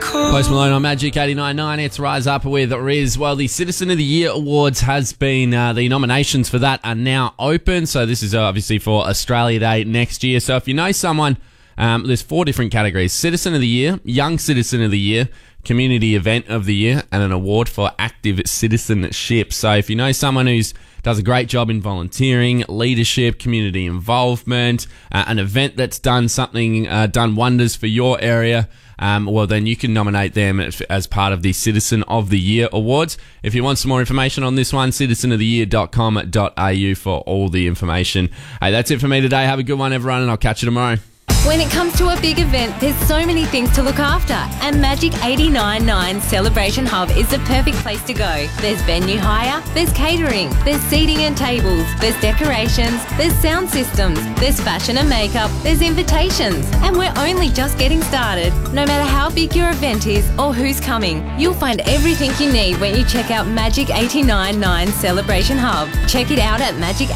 Post Malone on Magic 89.9. It's Rise Up with Riz. Well, the Citizen of the Year Awards has been, the nominations for that are now open. So this is obviously for Australia Day next year. So if you know someone, there's 4 different categories: Citizen of the Year, Young Citizen of the Year, Community Event of the Year, and an award for active citizenship. So if you know someone who's does a great job in volunteering, leadership, community involvement, an event that's done something, done wonders for your area, well, then you can nominate them as part of the Citizen of the Year Awards. If you want some more information on this one, citizenoftheyear.com.au for all the information. Hey, that's it for me today. Have a good one, everyone, and I'll catch you tomorrow. When it comes to a big event, there's so many things to look after, and Magic 89.9 Celebration Hub is the perfect place to go. There's venue hire, there's catering, there's seating and tables, there's decorations, there's sound systems, there's fashion and makeup, there's invitations, and we're only just getting started. No matter how big your event is or who's coming, you'll find everything you need when you check out Magic 89.9 Celebration Hub. Check it out at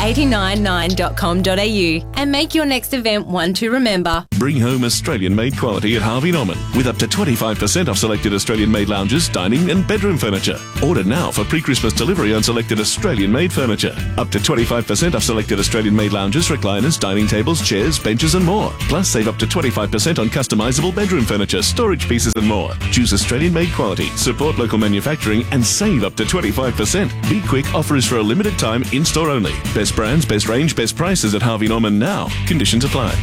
magic899.com.au and make your next event one to remember. Bring home Australian-made quality at Harvey Norman with up to 25% off selected Australian-made lounges, dining and bedroom furniture. Order now for pre-Christmas delivery on selected Australian-made furniture. Up to 25% off selected Australian-made lounges, recliners, dining tables, chairs, benches and more. Plus save up to 25% on customisable bedroom furniture, storage pieces and more. Choose Australian-made quality, support local manufacturing and save up to 25%. Be quick, offer is for a limited time, in-store only. Best brands, best range, best prices at Harvey Norman now. Conditions apply.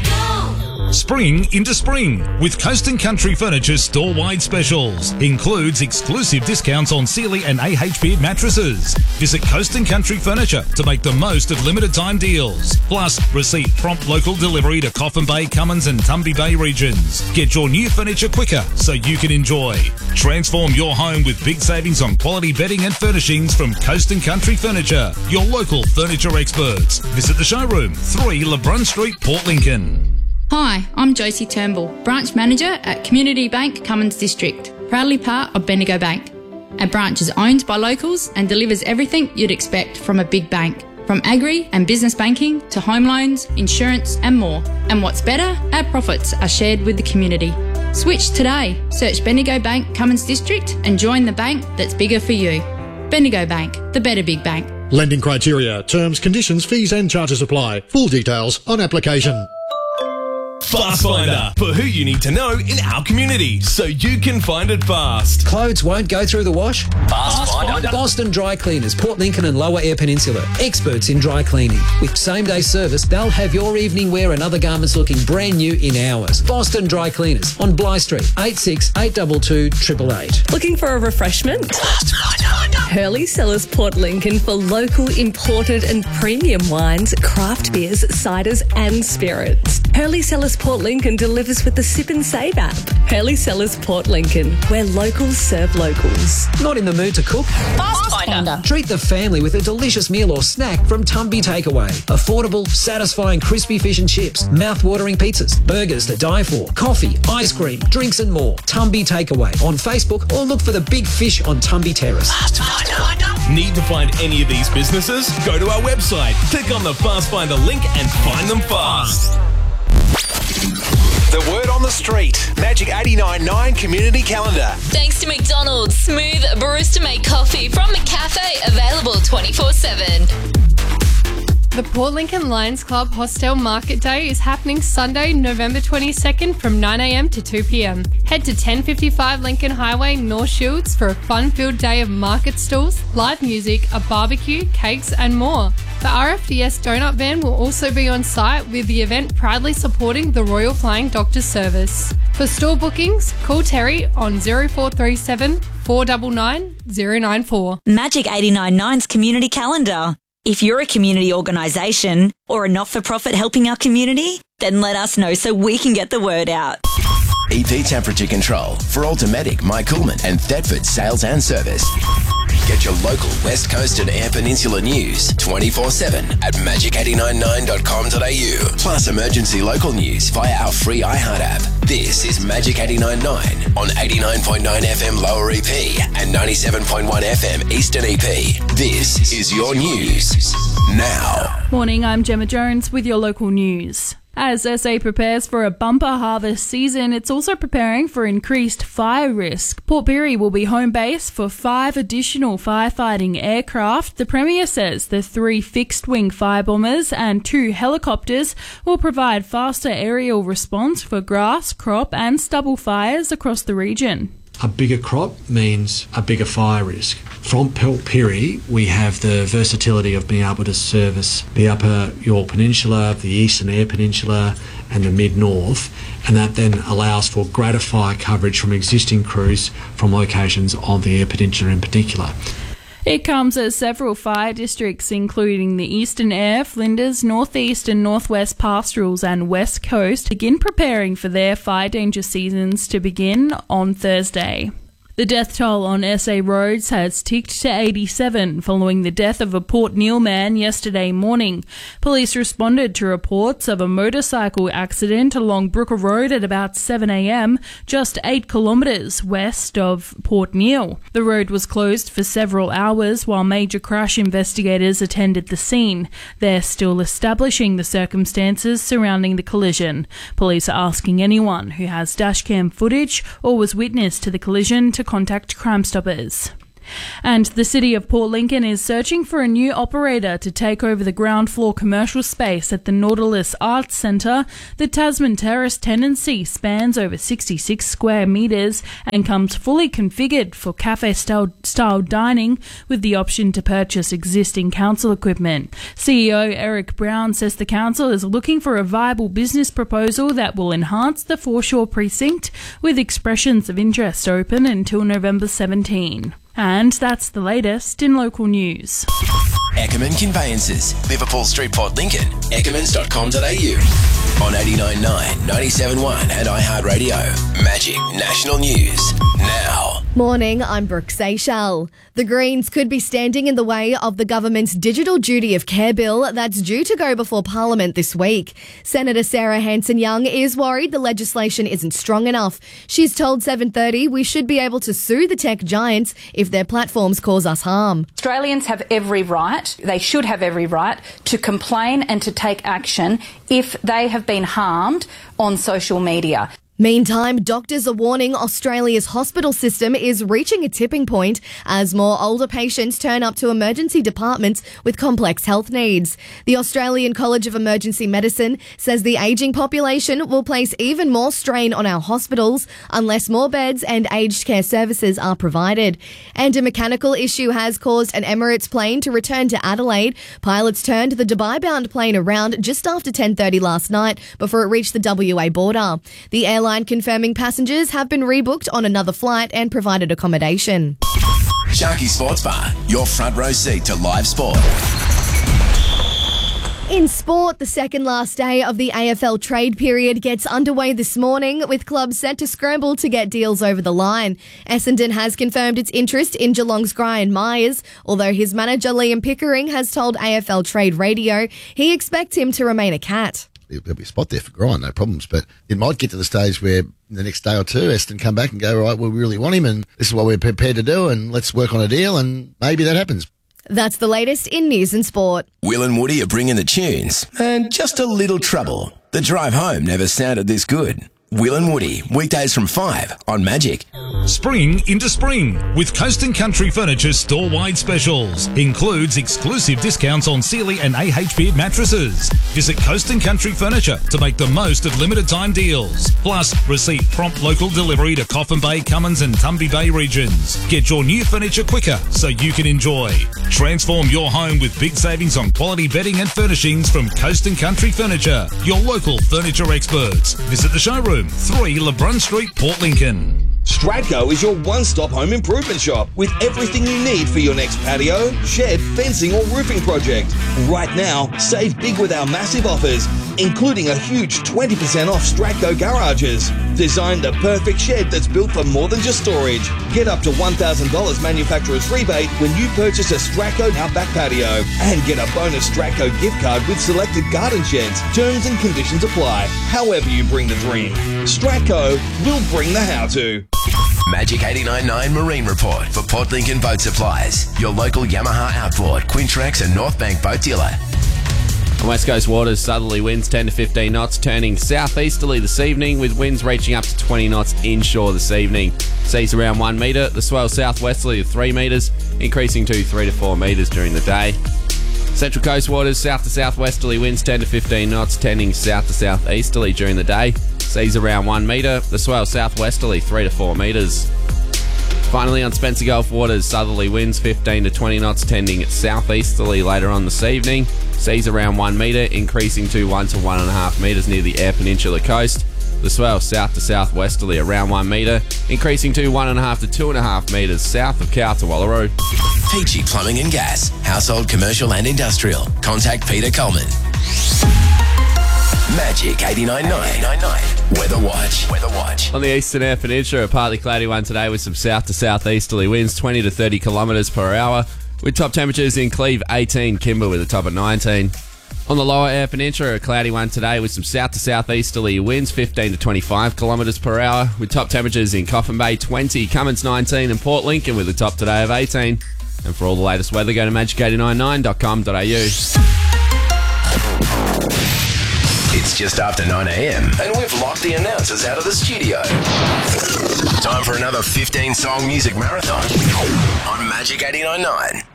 Spring into spring with Coast & Country Furniture store-wide specials. Includes exclusive discounts on Sealy and AH Beard mattresses. Visit Coast & Country Furniture to make the most of limited time deals. Plus, receive prompt local delivery to Coffin Bay, Cummins and Tumby Bay regions. Get your new furniture quicker so you can enjoy. Transform your home with big savings on quality bedding and furnishings from Coast & Country Furniture, your local furniture experts. Visit the showroom, 3 LeBrun Street, Port Lincoln. Hi, I'm Josie Turnbull, Branch Manager at Community Bank Cummins District, proudly part of Bendigo Bank. Our branch is owned by locals and delivers everything you'd expect from a big bank, from agri and business banking to home loans, insurance and more. And what's better, our profits are shared with the community. Switch today. Search Bendigo Bank Cummins District and join the bank that's bigger for you. Bendigo Bank, the better big bank. Lending criteria, terms, conditions, fees and charges apply. Full details on application. Fast Finder, for who you need to know in our community, so you can find it fast. Clothes won't go through the wash? Fast Finder. Boston Dry Cleaners, Port Lincoln and Lower Eyre Peninsula. Experts in dry cleaning. With same-day service, they'll have your evening wear and other garments looking brand new in hours. Boston Dry Cleaners on Bly Street, 86 822 888. Looking for a refreshment? Fast Finder. Hurley Cellars Port Lincoln for local, imported and premium wines, craft beers, ciders and spirits. Hurley Cellars Port Lincoln delivers with the Sip and Save app. Hurley Cellars Port Lincoln, where locals serve locals. Not in the mood to cook? Fast Finder. Treat the family with a delicious meal or snack from Tumby Takeaway. Affordable, satisfying crispy fish and chips, mouth-watering pizzas, burgers to die for, coffee, ice cream, drinks and more. Tumby Takeaway on Facebook or look for the big fish on Tumby Terrace. Fast Finder. Need to find any of these businesses? Go to our website, click on the Fast Finder link and find them fast. The word on the street. Magic 89.9 Community Calendar. Thanks to McDonald's. Smooth barista-made coffee from McCafe. Available 24/7. The Port Lincoln Lions Club Hostel Market Day is happening Sunday, November 22nd from 9 a.m. to 2 p.m. Head to 1055 Lincoln Highway, North Shields for a fun-filled day of market stalls, live music, a barbecue, cakes and more. The RFDS Donut Van will also be on site, with the event proudly supporting the Royal Flying Doctor Service. For store bookings, call Terry on 0437 499 094. Magic 89.9's Community Calendar. If you're a community organisation or a not-for-profit helping our community, then let us know so we can get the word out. EP Temperature Control for Automatic, My Coolman and Thetford sales and service. Get your local West Coast and Eyre Peninsula news 24/7 at magic899.com.au. Plus emergency local news via our free iHeart app. This is Magic 89.9 on 89.9 FM Lower EP and 97.1 FM Eastern EP. This is your news now. Morning, I'm Gemma Jones with your local news. As SA prepares for a bumper harvest season, it's also preparing for increased fire risk. Port Pirie will be home base for 5 additional firefighting aircraft. The Premier says the 3 fixed-wing firebombers and 2 helicopters will provide faster aerial response for grass, crop and stubble fires across the region. A bigger crop means a bigger fire risk. From Port Pirie, we have the versatility of being able to service the Upper Yorke Peninsula, the Eastern Eyre Peninsula and the Mid-North, and that then allows for greater fire coverage from existing crews from locations on the Eyre Peninsula in particular. It comes as several fire districts, including the Eastern Eyre, Flinders, North East and North West Pastorals and West Coast, begin preparing for their fire danger seasons to begin on Thursday. The death toll on SA roads has ticked to 87 following the death of a Port Neal man yesterday morning. Police responded to reports of a motorcycle accident along Brooker Road at about 7 a.m, just 8 kilometres west of Port Neal. The road was closed for several hours while major crash investigators attended the scene. They're still establishing the circumstances surrounding the collision. Police are asking anyone who has dashcam footage or was witness to the collision to contact Crime Stoppers. And the City of Port Lincoln is searching for a new operator to take over the ground floor commercial space at the Nautilus Arts Centre. The Tasman Terrace tenancy spans over 66 square metres and comes fully configured for cafe-style dining with the option to purchase existing council equipment. CEO Eric Brown says the council is looking for a viable business proposal that will enhance the Foreshore precinct, with expressions of interest open until November 17. And that's the latest in local news. Ackerman Conveyances, Liverpool Street, Port Lincoln, ackermans.com.au. On 89.9, 97.1 and iHeartRadio. Magic National News. Now. Morning, I'm Brooke Seychelles. The Greens could be standing in the way of the government's Digital Duty of Care bill that's due to go before Parliament this week. Senator Sarah Hanson-Young is worried the legislation isn't strong enough. She's told 7:30 we should be able to sue the tech giants if their platforms cause us harm. Australians have every right, they should have every right, to complain and to take action if they have been harmed on social media. Meantime, doctors are warning Australia's hospital system is reaching a tipping point as more older patients turn up to emergency departments with complex health needs. The Australian College of Emergency Medicine says the ageing population will place even more strain on our hospitals unless more beds and aged care services are provided. And a mechanical issue has caused an Emirates plane to return to Adelaide. Pilots turned the Dubai-bound plane around just after 10:30 last night before it reached the WA border. The airline confirming passengers have been rebooked on another flight and provided accommodation. Sharky Sports Bar, your front row seat to live sport. In sport, the second last day of the AFL trade period gets underway this morning, with clubs set to scramble to get deals over the line. Essendon has confirmed its interest in Geelong's Gryan Myers, although his manager Liam Pickering has told AFL Trade Radio he expects him to remain a Cat. There'll be a spot there for Gryan, no problems. But it might get to the stage where in the next day or two, Essendon come back and go, right, well, we really want him and this is what we're prepared to do and let's work on a deal, and maybe that happens. That's the latest in news and sport. Will and Woody are bringing the tunes and just a little trouble. The drive home never sounded this good. Will and Woody, weekdays from 5 on Magic. Spring into spring with Coast & Country Furniture store-wide specials. Includes exclusive discounts on Sealy and AH Beard mattresses. Visit Coast & Country Furniture to make the most of limited time deals. Plus, receive prompt local delivery to Coffin Bay, Cummins and Tumby Bay regions. Get your new furniture quicker so you can enjoy. Transform your home with big savings on quality bedding and furnishings from Coast & Country Furniture, your local furniture experts. Visit the showroom, 3 LeBrun Street, Port Lincoln. Stratco is your one-stop home improvement shop with everything you need for your next patio, shed, fencing or roofing project. Right now, save big with our massive offers, including a huge 20% off Stratco garages. Design the perfect shed that's built for more than just storage. Get up to $1,000 manufacturer's rebate when you purchase a Stratco Outback patio, and get a bonus Stratco gift card with selected garden sheds. Terms and conditions apply. However you bring the dream, Stratco will bring the how-to. Magic 89.9 Marine Report for Port Lincoln Boat Supplies, your local Yamaha outboard, Quintrex and North Bank boat dealer. On West Coast waters, southerly winds 10 to 15 knots, turning southeasterly this evening, with winds reaching up to 20 knots inshore this evening. Seas around 1 metre, the swell southwesterly of 3 metres, increasing to 3 to 4 metres during the day. Central Coast waters, south to southwesterly winds 10 to 15 knots, tending south to southeasterly during the day. Seas around 1 metre, the swell southwesterly 3 to 4 metres. Finally, on Spencer Gulf waters, southerly winds 15 to 20 knots, tending southeasterly later on this evening. Seas around 1 metre, increasing to 1 to 1.5 metres near the Eyre Peninsula coast. The swell south to southwesterly around 1 metre, increasing to 1.5 to 2.5 metres south of Kowta Wallaroo. Peachy Plumbing and Gas, household, commercial and industrial. Contact Peter Coleman. Magic 89.9 Weather Watch. On the eastern Eyre Peninsula, a partly cloudy one today with some south to southeasterly winds 20 to 30 kilometres per hour, with top temperatures in Cleve 18, Kimber with a top of 19. On the lower Eyre Peninsula, a cloudy one today with some south to southeasterly winds 15 to 25 kilometres per hour, with top temperatures in Coffin Bay 20, Cummins 19 and Port Lincoln with a top today of 18. And for all the latest weather, go to magic899.com.au. It's just after 9 a.m. and we've locked the announcers out of the studio. Time for another 15-song music marathon on Magic 89.9.